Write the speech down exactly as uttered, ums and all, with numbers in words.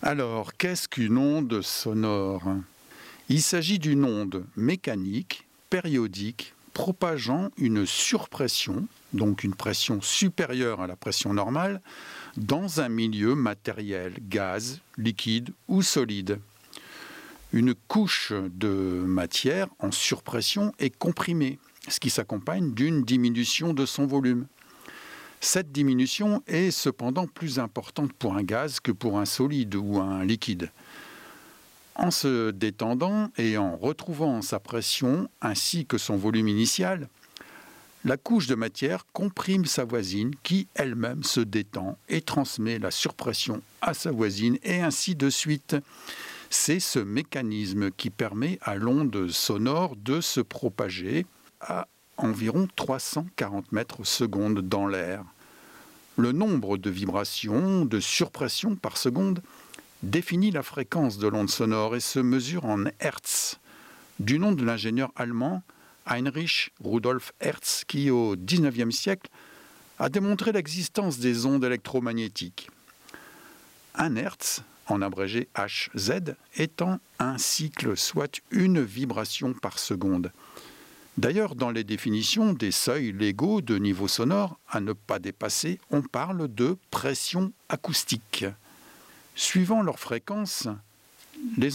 Alors, qu'est-ce qu'une onde sonore? Il s'agit d'une onde mécanique, périodique, propageant une surpression, donc une pression supérieure à la pression normale, dans un milieu matériel, gaz, liquide ou solide. Une couche de matière en surpression est comprimée, ce qui s'accompagne d'une diminution de son volume. Cette diminution est cependant plus importante pour un gaz que pour un solide ou un liquide. En se détendant et en retrouvant sa pression ainsi que son volume initial, la couche de matière comprime sa voisine qui elle-même se détend et transmet la surpression à sa voisine et ainsi de suite. C'est ce mécanisme qui permet à l'onde sonore de se propager à environ trois cent quarante mètres secondes dans l'air. Le nombre de vibrations, de surpression par seconde définit la fréquence de l'onde sonore et se mesure en Hertz, du nom de l'ingénieur allemand Heinrich Rudolf Hertz qui, au dix-neuvième siècle, a démontré l'existence des ondes électromagnétiques. Un Hertz, en abrégé H Z, étant un cycle, soit une vibration par seconde. D'ailleurs, dans les définitions des seuils légaux de niveau sonore à ne pas dépasser, on parle de pression acoustique. Suivant leur fréquence, les